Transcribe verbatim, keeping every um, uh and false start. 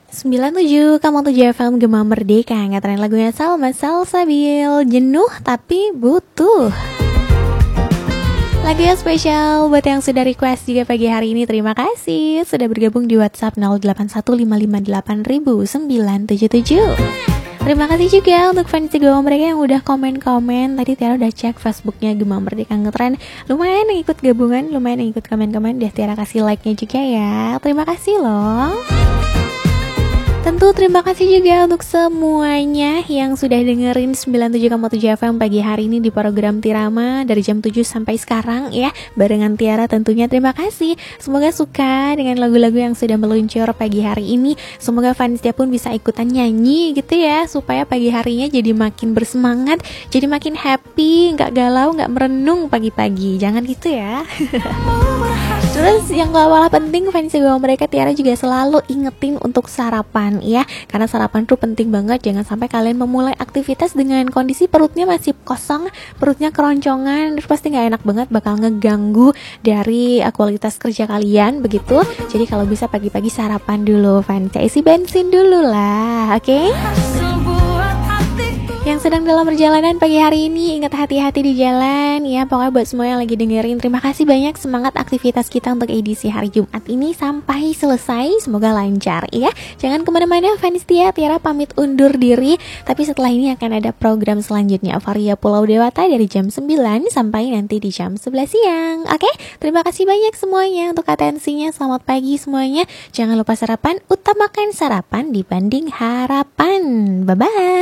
sembilan puluh tujuh koma tujuh F M Gema Merdeka. Ngatarin lagunya Salma Salsabil, jenuh tapi butuh. Lagu yang spesial buat yang sudah request juga pagi hari ini. Terima kasih sudah bergabung di WhatsApp nol delapan satu lima lima delapan sembilan tujuh tujuh. Terima kasih juga untuk fans Gema Merdeka yang udah komen-komen. Tadi Tiara udah cek Facebooknya Gema Merdeka Ngetren. Lumayan yang ikut gabungan, lumayan yang ikut komen-komen. Udah Tiara kasih like-nya juga ya. Terima kasih loh. Tentu terima kasih juga untuk semuanya yang sudah dengerin sembilan puluh tujuh koma tujuh F M pagi hari ini di program Tirama dari jam tujuh sampai sekarang ya, barengan Tiara tentunya. Terima kasih. Semoga suka dengan lagu-lagu yang sudah meluncur pagi hari ini. Semoga fansnya pun bisa ikutan nyanyi gitu ya, supaya pagi harinya jadi makin bersemangat, jadi makin happy, gak galau, gak merenung pagi-pagi. Jangan gitu ya. Terus yang gak kalah penting, fans Gema Merdeka, Tiara juga selalu ingetin untuk sarapan ya, karena sarapan tuh penting banget. Jangan sampai kalian memulai aktivitas dengan kondisi perutnya masih kosong, perutnya keroncongan, terus pasti gak enak banget, bakal ngeganggu dari uh, kualitas kerja kalian begitu. Jadi kalau bisa pagi-pagi sarapan dulu, fans, isi bensin dulu lah, oke? Okay? Yang sedang dalam perjalanan pagi hari ini, ingat hati-hati di jalan ya. Pokoknya buat semua yang lagi dengerin, terima kasih banyak. Semangat aktivitas kita untuk edisi hari Jumat ini sampai selesai, semoga lancar ya. Jangan kemana-mana fans Tia, Tiara pamit undur diri. Tapi setelah ini akan ada program selanjutnya, Varia Pulau Dewata, dari jam sembilan sampai nanti di jam sebelas siang. Oke, terima kasih banyak semuanya untuk atensinya. Selamat pagi semuanya. Jangan lupa sarapan, utamakan sarapan dibanding harapan. Bye-bye.